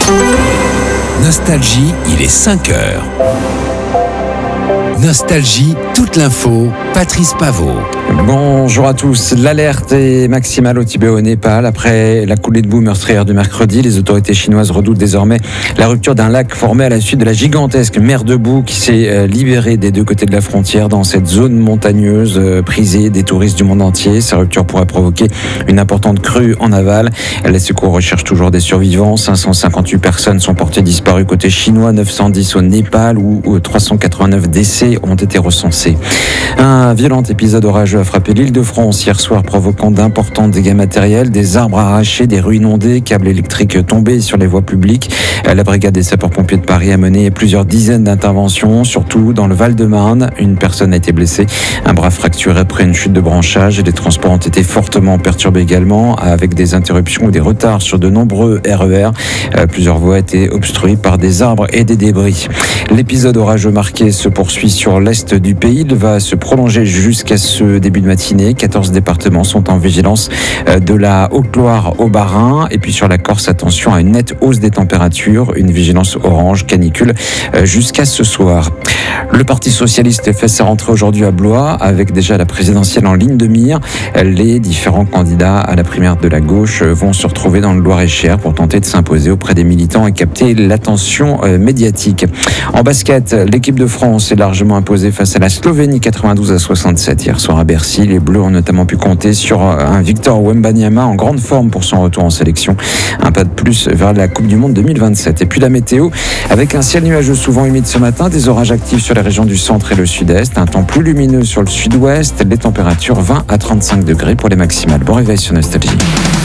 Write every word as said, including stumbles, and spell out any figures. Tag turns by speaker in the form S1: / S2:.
S1: Nostalgie, il est cinq heures. Nostalgie, toute l'info, Patrice Pavot.
S2: Bonjour à tous. L'alerte est maximale au Tibet au Népal. Après la coulée de boue meurtrière du mercredi, les autorités chinoises redoutent désormais la rupture d'un lac formé à la suite de la gigantesque mer de boue qui s'est libérée des deux côtés de la frontière dans cette zone montagneuse prisée des touristes du monde entier. Sa rupture pourrait provoquer une importante crue en aval. Les secours recherchent toujours des survivants. cinq cent cinquante-huit personnes sont portées disparues côté chinois, neuf cent dix au Népal où trois cent quatre-vingt-neuf décès ont été recensés. Un violent épisode orageux a frappé l'Île-de-France hier soir, provoquant d'importants dégâts matériels, des arbres arrachés, des rues inondées, câbles électriques tombés sur les voies publiques. La brigade des sapeurs-pompiers de Paris a mené plusieurs dizaines d'interventions, surtout dans le Val-de-Marne. Une personne a été blessée, un bras fracturé après une chute de branchage. Les transports ont été fortement perturbés également, avec des interruptions ou des retards sur de nombreux R E R. Plusieurs voies étaient obstruées par des arbres et des débris. L'épisode orageux marqué se poursuit sur l'est du pays. Il va se prolonger jusqu'à ce début de matinée. quatorze départements sont en vigilance de la Haute-Loire au Bas-Rhin. Et puis sur la Corse, attention à une nette hausse des températures. Une vigilance orange canicule jusqu'à ce soir. Le Parti socialiste fait sa rentrée aujourd'hui à Blois avec déjà la présidentielle en ligne de mire. Les différents candidats à la primaire de la gauche vont se retrouver dans le Loir-et-Cher pour tenter de s'imposer auprès des militants et capter l'attention médiatique. En basket, l'équipe de France est largement imposée face à la Slovénie quatre-vingt-douze à soixante-sept hier soir à Bercy. Les Bleus ont notamment pu compter sur un Victor Wembanyama en grande forme pour son retour en sélection. Un pas de plus vers la Coupe du Monde deux mille vingt-sept. Et puis la météo, avec un ciel nuageux souvent humide ce matin, des orages actifs sur les régions du centre et le sud-est, un temps plus lumineux sur le sud-ouest, les températures vingt à trente-cinq degrés pour les maximales. Bon réveil sur Nostalgie.